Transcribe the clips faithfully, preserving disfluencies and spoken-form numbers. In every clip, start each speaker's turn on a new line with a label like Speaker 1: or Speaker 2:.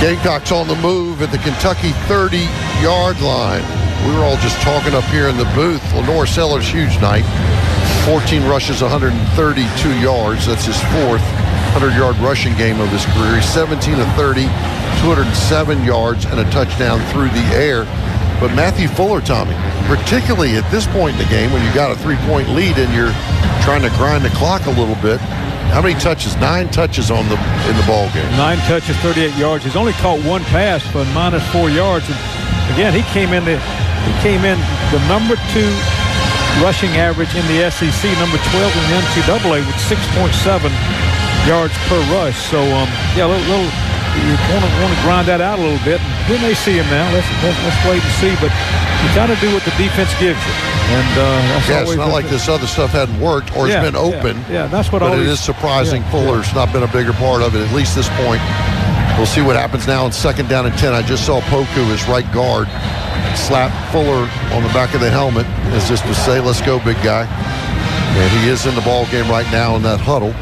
Speaker 1: Gamecocks on the move at the Kentucky thirty-yard line. We were all just talking up here in the booth. Lenore Sellers, huge night. fourteen rushes, one hundred thirty-two yards. That's his fourth hundred-yard rushing game of his career. He's seventeen of thirty, two hundred seven yards, and a touchdown through the air. But Matthew Fuller, Tommy, particularly at this point in the game when you got a three-point lead and you're trying to grind the clock a little bit, how many touches? Nine touches on the in the ball game.
Speaker 2: Nine touches, thirty-eight yards. He's only caught one pass for minus four yards. And again, he came in the he came in the number two rushing average in the S E C, number twelve in the N C double A with six point seven yards per rush. So um, yeah, a little, little you want to want to grind that out a little bit. We may see him now. Let's let's, let's wait and see. But you got to do what the defense gives you. And uh, that's
Speaker 1: yeah, it's not like this other stuff hadn't worked or
Speaker 2: yeah,
Speaker 1: it's been open.
Speaker 2: Yeah, yeah that's what.
Speaker 1: But
Speaker 2: always,
Speaker 1: it is surprising
Speaker 2: yeah,
Speaker 1: Fuller's
Speaker 2: yeah.
Speaker 1: not been a bigger part of it, at least this point. We'll see what happens now in second down and ten. I just saw Poku, his right guard, slap Fuller on the back of the helmet as just to say, let's go, big guy. And he is in the ball game right now in that huddle.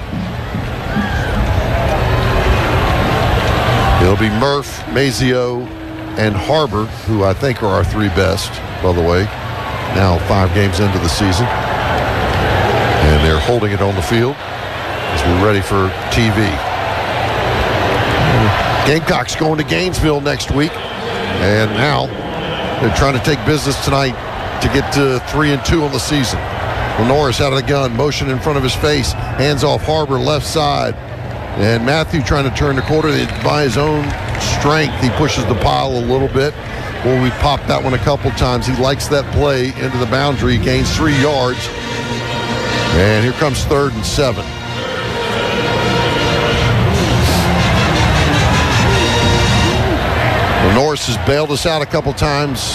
Speaker 1: It'll be Murph, Mazio, and Harbor, who I think are our three best, by the way, now five games into the season. And they're holding it on the field as we're ready for T V. Gamecocks going to Gainesville next week. And now they're trying to take business tonight to get to three and two on the season. Lenoris out of the gun, motion in front of his face, hands off Harbor left side. And Matthew trying to turn the quarter by his own strength. He pushes the pile a little bit. Well, we popped that one a couple times. He likes that play into the boundary. He gains three yards. And here comes third and seven. Norris has bailed us out a couple times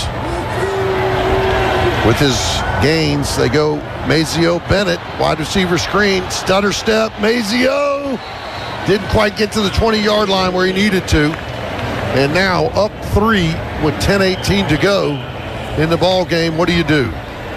Speaker 1: with his gains. They go Mazio, Bennett, wide receiver screen, stutter step, Mazio didn't quite get to the twenty-yard line where he needed to. And now up three with ten eighteen to go in the ball game. What do you do?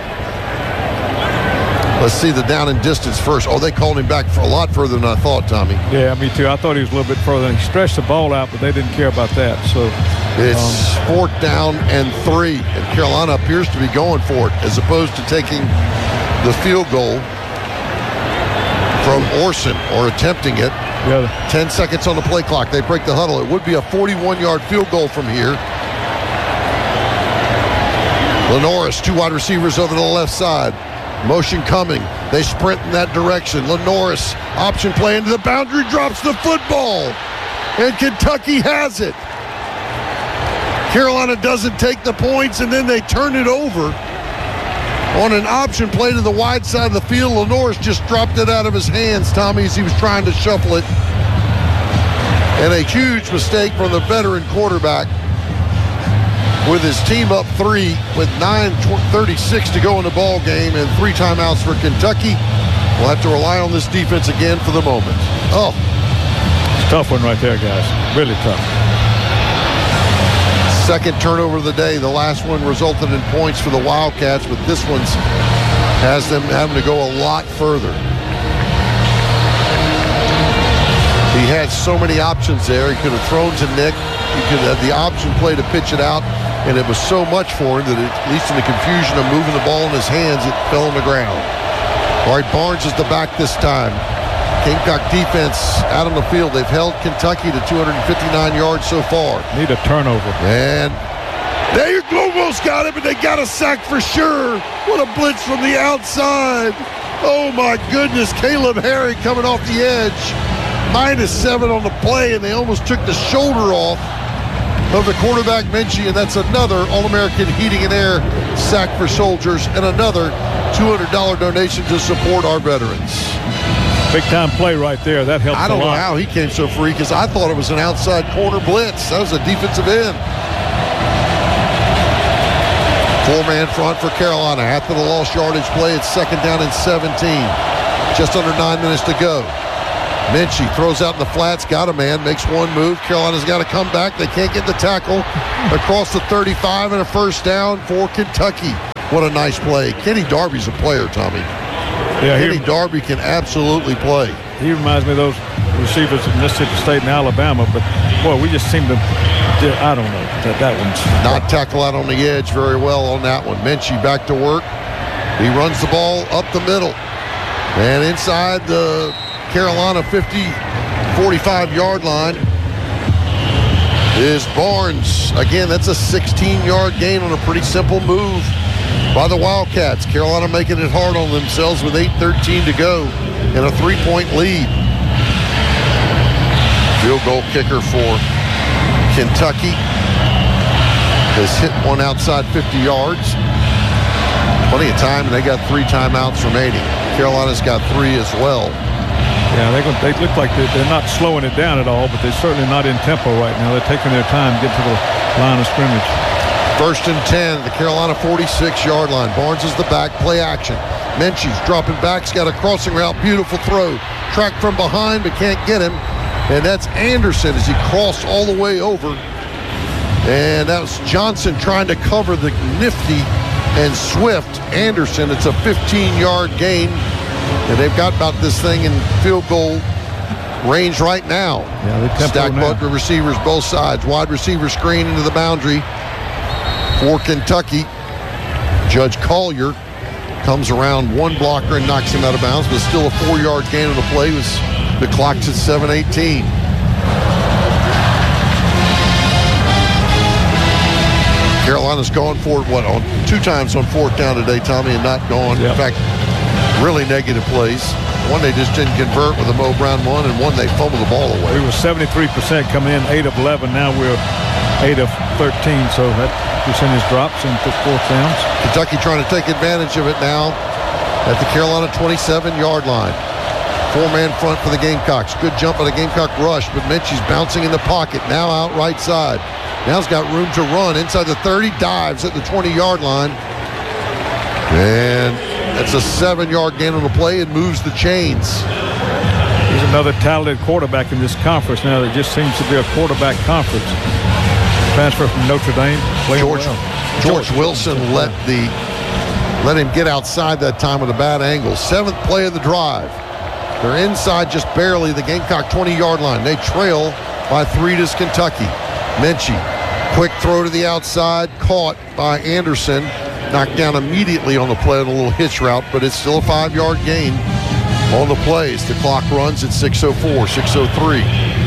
Speaker 1: Let's see the down and distance first. Oh, they called him back for a lot further than I thought, Tommy.
Speaker 2: Yeah, me too. I thought he was a little bit further. He stretched the ball out, but they didn't care about that. So
Speaker 1: it's um, fourth down and three, and Carolina appears to be going for it as opposed to taking the field goal from Orson or attempting it.
Speaker 2: Yeah.
Speaker 1: Ten seconds on the play clock. They break the huddle. It would be a forty-one-yard field goal from here. Lenoris, two wide receivers over to the left side. Motion coming. They sprint in that direction. Lenoris, option play into the boundary, drops the football. And Kentucky has it. Carolina doesn't take the points, and then they turn it over on an option play to the wide side of the field. Lenoris just dropped it out of his hands, Tommy, as he was trying to shuffle it. And a huge mistake from the veteran quarterback with his team up three with nine thirty-six to go in the ball game and three timeouts for Kentucky. We'll have to rely on this defense again for the moment. Oh.
Speaker 2: It's a tough one right there, guys. Really tough.
Speaker 1: Second turnover of the day. The last one resulted in points for the Wildcats, but this one's has them having to go a lot further. He had so many options there. He could have thrown to Nick. He could have the option play to pitch it out, and it was so much for him that it, at least in the confusion of moving the ball in his hands, it fell on the ground. All right, Barnes is the back this time. Gamecock defense out on the field. They've held Kentucky to two hundred fifty-nine yards so far.
Speaker 2: Need a turnover.
Speaker 1: And they almost got it, but they got a sack for sure. What a blitz from the outside. Oh, my goodness. Caleb Harry coming off the edge. Minus seven on the play, and they almost took the shoulder off of the quarterback, Minchie, and that's another All-American Heating and Air sack for Soldiers and another two hundred dollars donation to support our veterans.
Speaker 2: Big-time play right there. That helped a lot.
Speaker 1: I don't know how he came so free because I thought it was an outside corner blitz. That was a defensive end. Four-man front for Carolina. After the lost yardage play, it's second down and seventeen. Just under nine minutes to go. Minchie throws out in the flats, got a man, makes one move. Carolina's got to come back. They can't get the tackle across the thirty-five, and a first down for Kentucky. What a nice play. Kenny Darby's a player, Tommy.
Speaker 2: Yeah,
Speaker 1: Kenny
Speaker 2: he,
Speaker 1: Darby can absolutely play.
Speaker 2: He reminds me of those receivers in Mississippi State and Alabama, but boy, we just seem to, I don't know, that, that one's
Speaker 1: not tackle out on the edge very well on that one. Minchie back to work. He runs the ball up the middle. And inside the Carolina fifty, forty-five yard line is Barnes. Again, that's a sixteen yard gain on a pretty simple move by the Wildcats. Carolina making it hard on themselves with eight thirteen to go and a three-point lead. Field goal kicker for Kentucky has hit one outside fifty yards. Plenty of time, and they got three timeouts remaining. Carolina's got three as well.
Speaker 2: Yeah, they, they look like they're, they're not slowing it down at all, but they're certainly not in tempo right now. They're taking their time to get to the line of scrimmage.
Speaker 1: First and ten, the Carolina forty-six yard line. Barnes is the back, play action. Minchie's dropping back, he's got a crossing route, beautiful throw. Tracked from behind, but can't get him. And that's Anderson as he crossed all the way over. And that was Johnson trying to cover the nifty and swift Anderson. It's a fifteen yard gain. And they've got about this thing in field goal range right now.
Speaker 2: Yeah, they
Speaker 1: stack Butler receivers both sides. Wide receiver screen into the boundary for Kentucky. Judge Collier comes around one blocker and knocks him out of bounds, but still a four yard gain on the play. Was the clock's at seven eighteen. Carolina's gone for it, what, on two times on fourth down today, Tommy, and not gone.
Speaker 2: Yep.
Speaker 1: In fact, really negative plays. One they just didn't convert with a Mo Brown one, and one they fumbled the ball away.
Speaker 2: We were seventy-three percent coming in, eight of eleven. Now we're eight of thirteen, so that percentage drops into fourth downs.
Speaker 1: Kentucky trying to take advantage of it now at the Carolina twenty-seven yard line. Four-man front for the Gamecocks. Good jump on the Gamecock rush, but Minchie's bouncing in the pocket. Now out right side. Now he's got room to run inside the thirty, dives at the twenty yard line. And that's a seven yard gain on the play and moves the chains.
Speaker 2: He's another talented quarterback in this conference now. That just seems to be a quarterback conference. Transfer from Notre Dame.
Speaker 1: George,
Speaker 2: well.
Speaker 1: George, George Wilson let the let him get outside that time with a bad angle. Seventh play of the drive. They're inside just barely the Gamecock twenty yard line. They trail by three to Kentucky. Minchie, quick throw to the outside, caught by Anderson. Knocked down immediately on the play on a little hitch route, but it's still a five yard gain on the plays. The clock runs at six oh four, six oh three.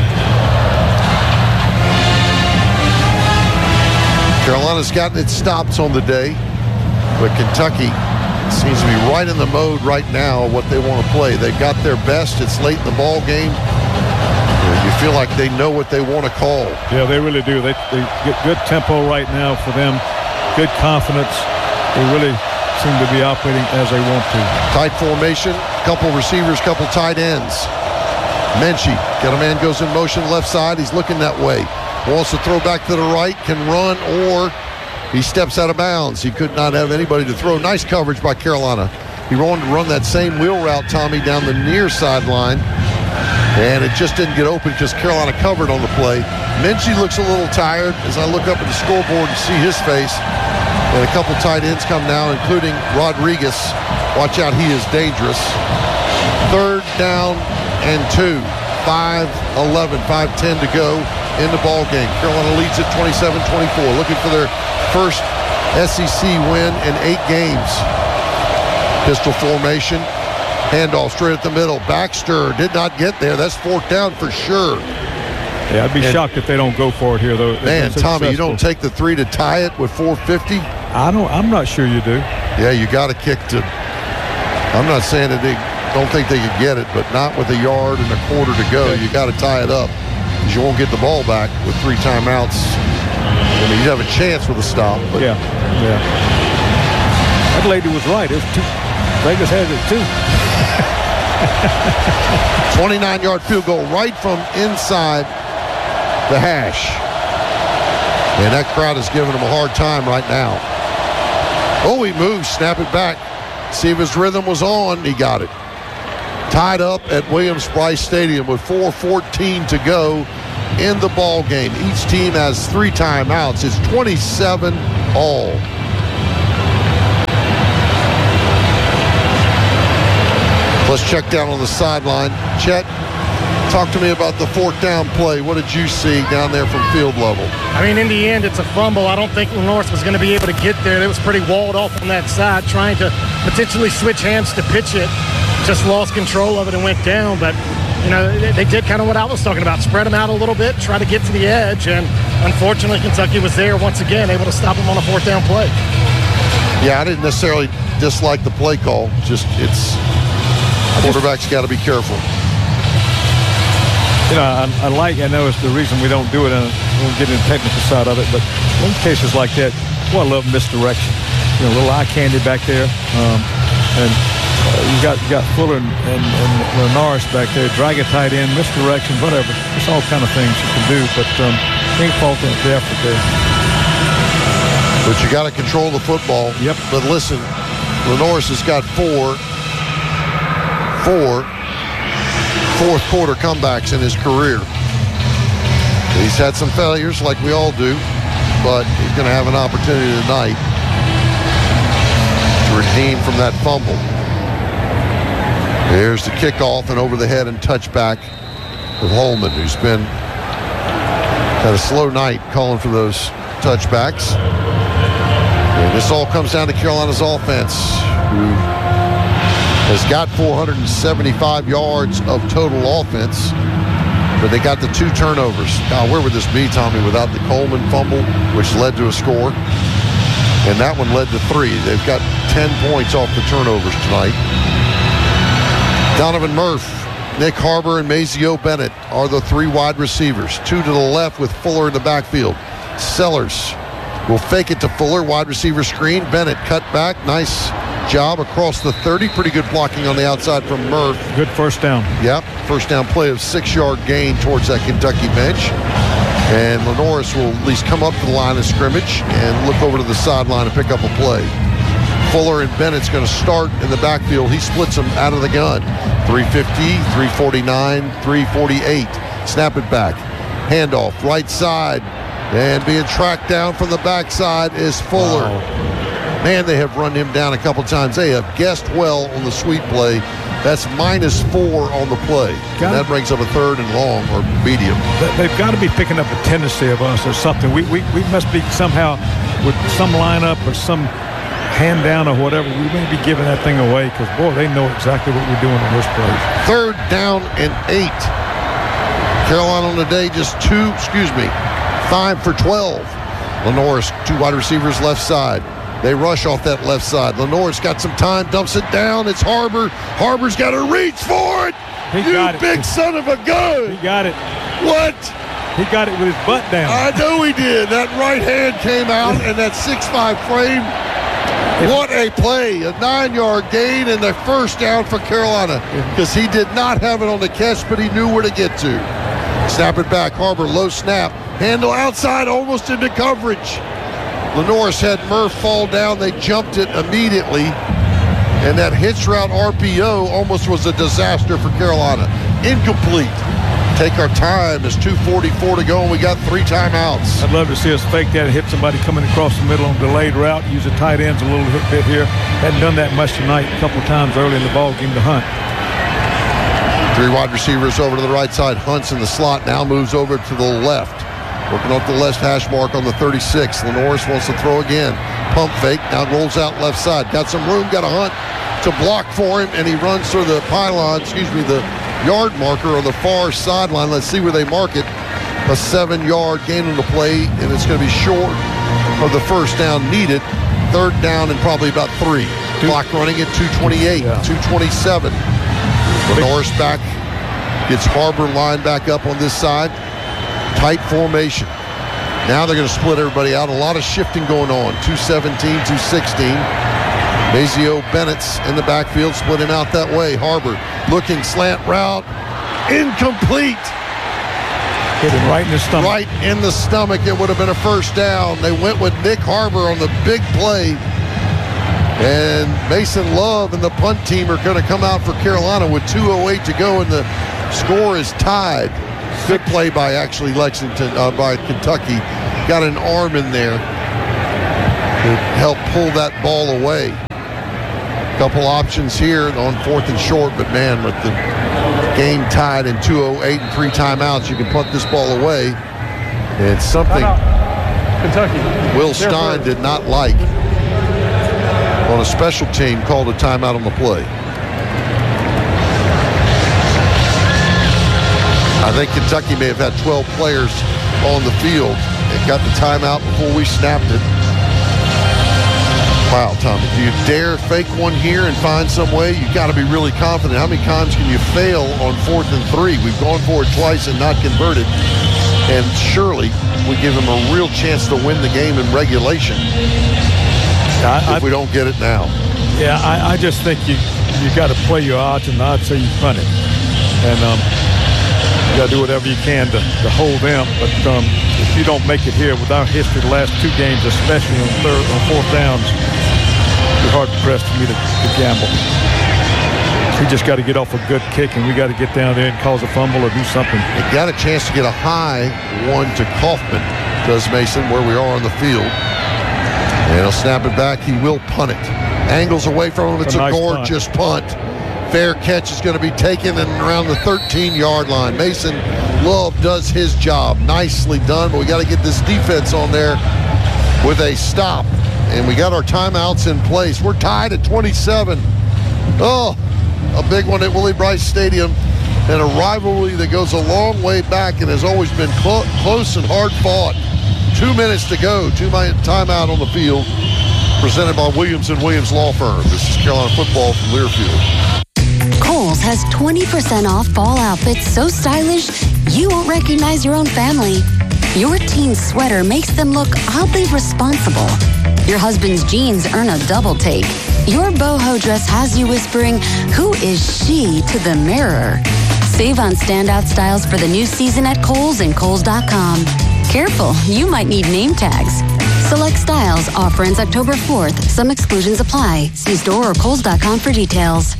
Speaker 1: Carolina's gotten its stops on the day, but Kentucky seems to be right in the mode right now of what they want to play. They've got their best. It's late in the ball game. You feel like they know what they want to call.
Speaker 2: Yeah, they really do. They, they get good tempo right now for them, good confidence. They really seem to be operating as they want to.
Speaker 1: Tight formation, couple receivers, couple tight ends. Minchie, got a man goes in motion left side. He's looking that way. Wants to throw back to the right, can run, or he steps out of bounds. He could not have anybody to throw. Nice coverage by Carolina. He wanted to run that same wheel route, Tommy, down the near sideline. And it just didn't get open because Carolina covered on the play. Minchie looks a little tired as I look up at the scoreboard and see his face. And a couple tight ends come now, including Rodriguez. Watch out, he is dangerous. Third down and two. five eleven, five ten to go in the ball game. Carolina leads at twenty-seven twenty-four, looking for their first S E C win in eight games. Pistol formation. Handoff straight at the middle. Baxter did not get there. That's fourth down for sure.
Speaker 2: Yeah, I'd be and, shocked if they don't go for it here, though.
Speaker 1: Man, Tommy, you don't take the three to tie it with four fifty?
Speaker 2: I don't. I'm not sure you do.
Speaker 1: Yeah, you got to kick to. I'm not saying that they don't think they could get it, but not with a yard and a quarter to go. You got to tie it up because you won't get the ball back with three timeouts. I mean, you'd have a chance with a stop. But.
Speaker 2: Yeah, yeah. That lady was right. It was two. Vegas has it too.
Speaker 1: twenty-nine yard field goal right from inside the hash. And that crowd is giving him a hard time right now. Oh, he moves, snap it back. See if his rhythm was on. He got it. Tied up at Williams-Brice Stadium with four fourteen to go in the ball game. Each team has three timeouts. It's twenty-seven all. Let's check down on the sideline. Chet Talk to me about the fourth down play. What did you see down there from field level?
Speaker 3: I mean, in the end, it's a fumble. I don't think North was going to be able to get there. It was pretty walled off on that side, trying to potentially switch hands to pitch it. Just lost control of it and went down. But, you know, they, they did kind of what I was talking about. Spread them out a little bit, try to get to the edge. And unfortunately, Kentucky was there once again, able to stop them on a fourth down play.
Speaker 1: Yeah, I didn't necessarily dislike the play call. Just it's quarterback's got to be careful.
Speaker 2: You know, I, I like, I know it's the reason we don't do it, and we'll get into the technical side of it, but in cases like that, well, I love misdirection. You know, a little eye candy back there. Um, and uh, you got you got Fuller and, and, and Linares back there, drag a tight end, misdirection, whatever. It's all kind of things you can do, but um, ain't faulting the effort there.
Speaker 1: But you got to control the football.
Speaker 2: Yep.
Speaker 1: But listen, Linares has got four, four fourth quarter comebacks in his career. He's had some failures like we all do, but he's going to have an opportunity tonight to redeem from that fumble. Here's the kickoff and over the head and touchback with Holman, who's been had a slow night calling for those touchbacks. And this all comes down to Carolina's offense, who has got four hundred seventy-five yards of total offense, but they got the two turnovers. Now, where would this be, Tommy, without the Coleman fumble, which led to a score? And that one led to three. They've got ten points off the turnovers tonight. Donovan Murph, Nick Harbor, and Mazeo Bennett are the three wide receivers. Two to the left with Fuller in the backfield. Sellers will fake it to Fuller, wide receiver screen. Bennett cut back, nice job across the thirty. Pretty good blocking on the outside from Murph.
Speaker 2: Good first down.
Speaker 1: Yep, first down play of six-yard gain towards that Kentucky bench. And Linares will at least come up to the line of scrimmage and look over to the sideline and pick up a play. Fuller and Bennett's going to start in the backfield. He splits them out of the gun. three fifty, three forty-nine, three forty-eight. Snap it back. Handoff, right side. And being tracked down from the backside is Fuller. Wow. Man, they have run him down a couple times. They have guessed well on the sweep play. That's minus four on the play. And that brings up a third and long or medium.
Speaker 2: They've got to be picking up a tendency of us or something. We, we, we must be somehow with some lineup or some hand down or whatever. We may be giving that thing away because, boy, they know exactly what we're doing on this play.
Speaker 1: Third down and eight. Carolina on the day just two, excuse me, five for twelve. Linares, two wide receivers left side. They rush off that left side. Linares got some time, dumps it down. It's Harbor. Harbor's got to reach for it.
Speaker 2: He
Speaker 1: you
Speaker 2: got it.
Speaker 1: big son of a gun.
Speaker 2: He got it.
Speaker 1: What?
Speaker 2: He got it with his butt down.
Speaker 1: I know he did. That right hand came out and that six five frame. What a play. A nine-yard gain and the first down for Carolina because he did not have it on the catch, but he knew where to get to. Snap it back. Harbor, low snap. Handle outside, almost into coverage. Linares had Murph fall down. They jumped it immediately. And that hitch route R P O almost was a disaster for Carolina. Incomplete. Take our time. There's two forty-four to go, and we got three timeouts.
Speaker 2: I'd love to see us fake that and hit somebody coming across the middle on delayed route. Use the tight ends a little bit here. Hadn't done that much tonight. A couple of times early in the ball game to Hunt.
Speaker 1: Three wide receivers over to the right side. Hunt's in the slot. Now moves over to the left. Working off the left hash mark on the thirty-six. Linares wants to throw again. Pump fake. Now rolls out left side. Got some room. Got a Hunt to block for him, and he runs through the pylon, excuse me, the yard marker on the far sideline. Let's see where they mark it. A seven-yard gain on the play, and it's going to be short of the first down needed. Third down and probably about three. Clock running at two twenty-eight, yeah. two twenty-seven. Linares back. Gets Harbor lined back up on this side. Tight formation. Now they're going to split everybody out. A lot of shifting going on. two seventeen, two sixteen. Mazeo Bennett's in the backfield, split him out that way. Harbor looking slant route. Incomplete.
Speaker 2: Hit him right in the stomach.
Speaker 1: Right in the stomach. It would have been a first down. They went with Nick Harbor on the big play. And Mason Love and the punt team are going to come out for Carolina with two oh eight to go, and the score is tied. Good play by actually Lexington, uh, by Kentucky. Got an arm in there to help pull that ball away. Couple options here on fourth and short, but man, with the game tied in two oh eight and three timeouts. You can punt this ball away. And it's something
Speaker 2: Kentucky.
Speaker 1: Will Stein did not like on a special team, called a timeout on the play. I think Kentucky may have had twelve players on the field and got the timeout before we snapped it. Wow, Tommy, do you dare fake one here and find some way? You got to be really confident. How many times can you fail on fourth and three? We've gone for it twice and not converted. And surely we give them a real chance to win the game in regulation I, if I, we don't get it now.
Speaker 2: Yeah, I, I just think you you got to play your odds, and the odds say you punt it. And um, you got to do whatever you can to, to hold them. But um, if you don't make it here, with our history the last two games, especially on third on fourth downs, you're hard pressed for me to, to gamble. We just got to get off a good kick, and we got to get down there and cause a fumble or do something.
Speaker 1: He got a chance to get a high one to Kaufman, does Mason, where we are on the field. And he'll snap it back. He will punt it. Angles away from him. It's a, a nice gorgeous punt. punt. Fair catch is going to be taken and around the thirteen-yard line. Mason Love does his job. Nicely done, but we got to get this defense on there with a stop. And we got our timeouts in place. We're tied at twenty-seven. Oh, a big one at Willie Brice Stadium, and a rivalry that goes a long way back and has always been clo- close and hard fought. Two minutes to go. Two-minute timeout on the field, presented by Williams and Williams Law Firm. This is Carolina football from Learfield.
Speaker 4: Kohl's has twenty percent off fall outfits so stylish you won't recognize your own family. Your teen's sweater makes them look oddly responsible. Your husband's jeans earn a double take. Your boho dress has you whispering, "Who is she?" to the mirror. Save on standout styles for the new season at Kohl's and Kohl's dot com. Careful, you might need name tags. Select styles. Offer ends October fourth. Some exclusions apply. See store or Kohl's dot com for details.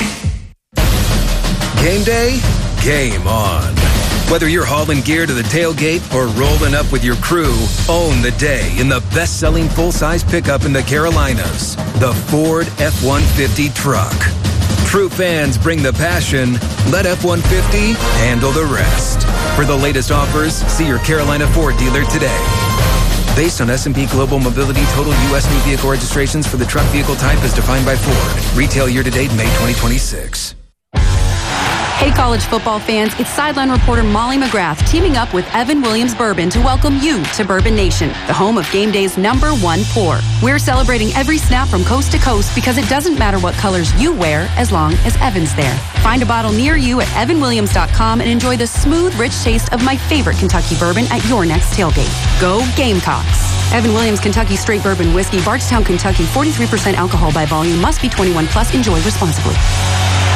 Speaker 5: Game day, game on. Whether you're hauling gear to the tailgate or rolling up with your crew, own the day in the best-selling full-size pickup in the Carolinas, the Ford F one fifty truck. True fans bring the passion. Let F one fifty handle the rest. For the latest offers, see your Carolina Ford dealer today. Based on S and P Global Mobility total U S new vehicle registrations for the truck vehicle type as defined by Ford. Retail year-to-date May twenty twenty-six.
Speaker 6: Hey, college football fans, it's sideline reporter Molly McGrath teaming up with Evan Williams Bourbon to welcome you to Bourbon Nation, the home of game day's number one pour. We're celebrating every snap from coast to coast because it doesn't matter what colors you wear as long as Evan's there. Find a bottle near you at evan williams dot com and enjoy the smooth, rich taste of my favorite Kentucky bourbon at your next tailgate. Go Gamecocks! Evan Williams Kentucky Straight Bourbon Whiskey, Bardstown, Kentucky, forty-three percent alcohol by volume, must be twenty-one plus, enjoy responsibly.